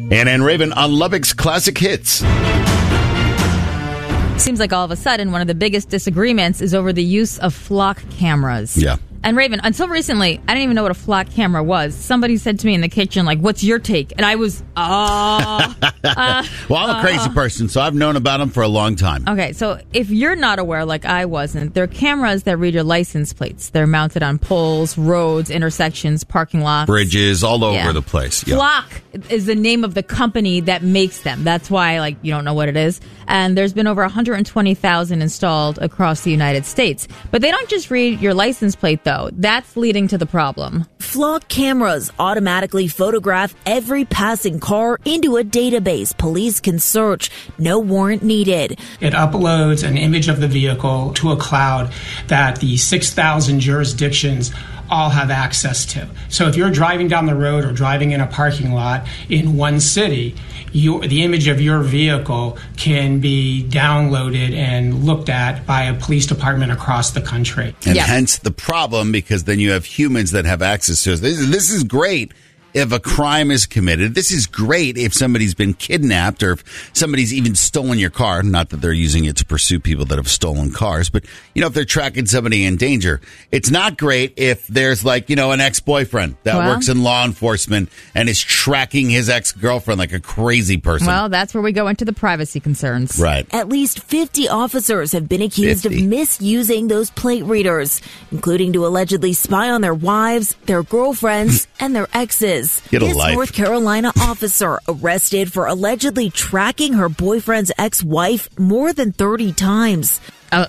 Anna and Raven on Lubbock's Classic Hits. Seems like all of a sudden one of the biggest disagreements is over the use of flock cameras. Yeah. And Raven, until recently, I didn't even know what a flock camera was. Somebody said to me in the kitchen, like, what's your take? And I was, well, I'm a crazy person, so I've known about them for a long time. Okay, so if you're not aware, like I wasn't, they're cameras that read your license plates. They're mounted on poles, roads, intersections, parking lots. Bridges, all over the place. Yeah. Flock is the name of the company that makes them. That's why, like, you don't know what it is. And there's been over 120,000 installed across the United States. But they don't just read your license plate, though. That's leading to the problem. Flock cameras automatically photograph every passing car into a database police can search. No warrant needed. It uploads an image of the vehicle to a cloud that the 6,000 jurisdictions all have access to. So if you're driving down the road or driving in a parking lot in one city, the image of your vehicle can be downloaded and looked at by a police department across the country. And hence the problem, because then you have humans that have access to it. This is great if a crime is committed. This is great if somebody's been kidnapped or if somebody's even stolen your car. Not that they're using it to pursue people that have stolen cars, but, you know, if they're tracking somebody in danger. It's not great if there's, like, you know, an ex-boyfriend that works in law enforcement and is tracking his ex-girlfriend like a crazy person. Well, that's where we go into the privacy concerns. Right. At least 50 officers have been accused of misusing those plate readers, including to allegedly spy on their wives, their girlfriends, and their exes. Get a This life. North Carolina officer arrested for allegedly tracking her boyfriend's ex-wife more than 30 times.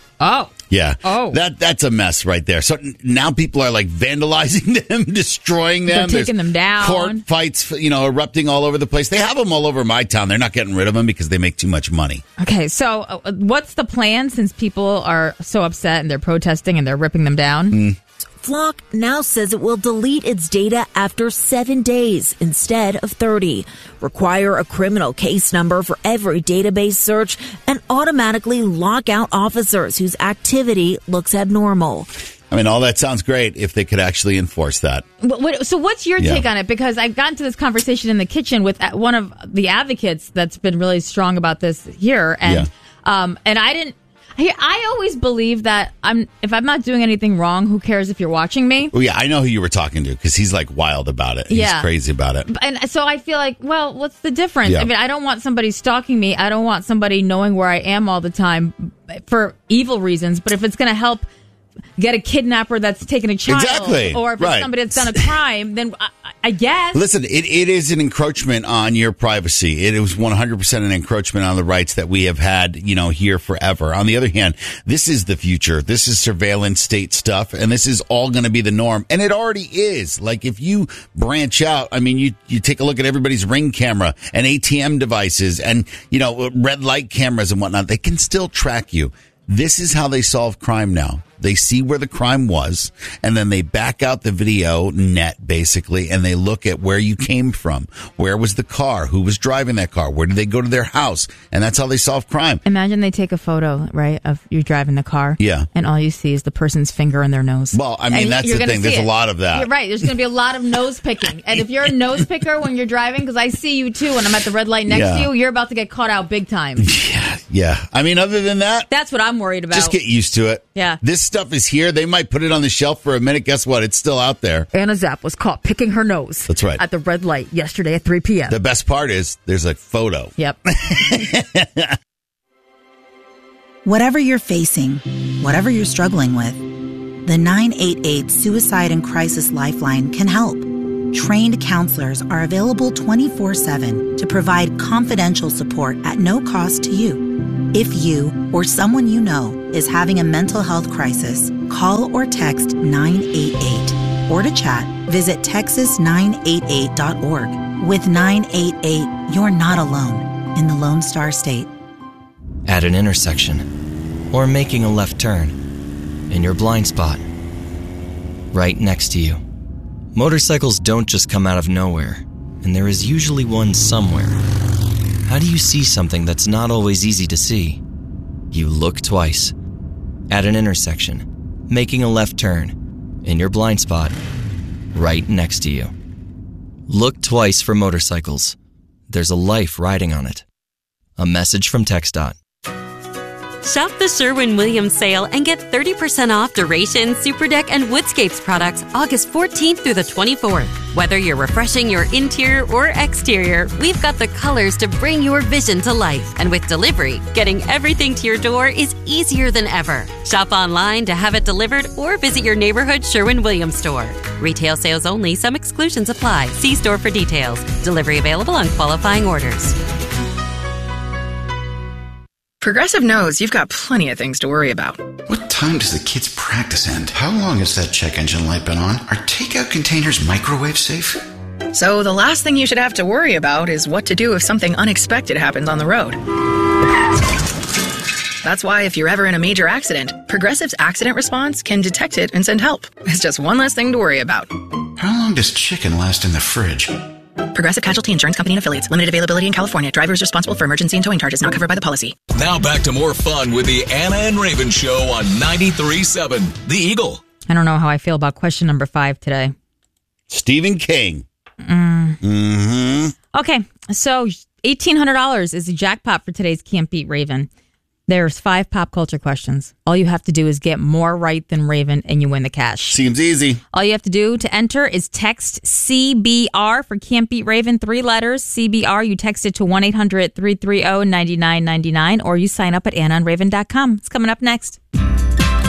Yeah. That's a mess right there. So now people are, like, vandalizing them, destroying them. They're taking them down. Court fights, you know, erupting all over the place. They have them all over my town. They're not getting rid of them because they make too much money. Okay, so what's the plan since people are so upset and they're protesting and they're ripping them down? Flock now says it will delete its data after 7 days instead of 30, require a criminal case number for every database search, and automatically lock out officers whose activity looks abnormal. I mean, all that sounds great if they could actually enforce that. So what's your take on it? Because I've gotten to this conversation in the kitchen with one of the advocates that's been really strong about this here. And I always believe that if I'm not doing anything wrong, who cares if you're watching me? Well, yeah, I know who you were talking to because he's, like, wild about it. He's crazy about it. And so I feel like, well, what's the difference? Yeah. I mean, I don't want somebody stalking me. I don't want somebody knowing where I am all the time for evil reasons. But if it's going to help get a kidnapper that's taken a child, or if it's somebody that's done a crime, then I guess. Listen, it is an encroachment on your privacy. It was 100% an encroachment on the rights that we have had, you know, here forever. On the other hand, this is the future. This is surveillance state stuff, and this is all going to be the norm. And it already is. Like, if you branch out, I mean, you take a look at everybody's Ring camera and ATM devices and, you know, red light cameras and whatnot. They can still track you. This is how they solve crime now. They see where the crime was, and then they back out the video net, basically, and they look at where you came from. Where was the car? Who was driving that car? Where did they go to their house? And that's how they solve crime. Imagine they take a photo, right, of you driving the car. Yeah. And all you see is the person's finger in their nose. Well, I mean, that's the thing. There's a lot of that. You're right. There's going to be a lot of nose picking. And if you're a nose picker when you're driving, because I see you too when I'm at the red light next to you, you're about to get caught out big time. Yeah. I mean, other than that, that's what I'm worried about. Just get used to it. Yeah. This stuff is here. They might put it on the shelf for a minute. Guess what? It's still out there. Anna Zapp was caught picking her nose. That's right. At the red light yesterday at 3 p.m. The best part is there's a photo. Yep. Whatever you're facing, whatever you're struggling with, the 988 Suicide and Crisis Lifeline can help. Trained counselors are available 24/7 to provide confidential support at no cost to you. If you or someone you know is having a mental health crisis, call or text 988. Or to chat, visit texas988.org. With 988, you're not alone in the Lone Star State. At an intersection, or making a left turn, in your blind spot, right next to you. Motorcycles don't just come out of nowhere, and there is usually one somewhere. How do you see something that's not always easy to see? You look twice. At an intersection, making a left turn, in your blind spot, right next to you. Look twice for motorcycles. there's a life riding on it. A message from TxDOT. Shop the Sherwin-Williams sale and get 30% off Duration, Superdeck, and Woodscapes products August 14th through the 24th. Whether you're refreshing your interior or exterior, we've got the colors to bring your vision to life. And with delivery, getting everything to your door is easier than ever. Shop online to have it delivered or visit your neighborhood Sherwin-Williams store. Retail sales only. Some exclusions apply. See store for details. Delivery available on qualifying orders. Progressive knows you've got plenty of things to worry about. What time does the kids' practice end? How long has that check engine light been on? Are takeout containers microwave safe? So the last thing you should have to worry about is what to do if something unexpected happens on the road. That's why if you're ever in a major accident, Progressive's accident response can detect it and send help. It's just one less thing to worry about. How long does chicken last in the fridge? Progressive Casualty Insurance Company and Affiliates. Limited availability in California. Drivers responsible for emergency and towing charges not covered by the policy. Now back to more fun with the Anna and Raven Show on 93.7 The Eagle. I don't know how I feel about question number 5 today. Stephen King. Okay, so $1,800 is the jackpot for today's Can't Beat Raven. There's 5 pop culture questions. All you have to do is get more right than Raven and you win the cash. Seems easy. All you have to do to enter is text CBR for Can't Beat Raven, 3 letters, CBR. You text it to 1-800-330-9999 or you sign up at AnnaandRaven.com. It's coming up next.